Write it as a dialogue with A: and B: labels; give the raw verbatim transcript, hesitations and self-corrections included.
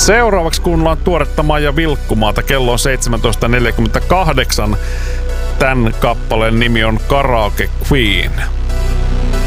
A: Seuraavaksi kuunnellaan tuoretta Maija Vilkkumaata. Kello on seitsemäntoista neljäkymmentäkahdeksan. Tän kappaleen nimi on Karaoke Queen.